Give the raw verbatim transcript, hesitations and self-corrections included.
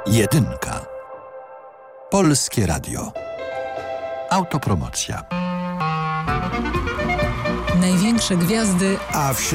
Jedynka. Polskie Radio. Autopromocja. Największe gwiazdy, a w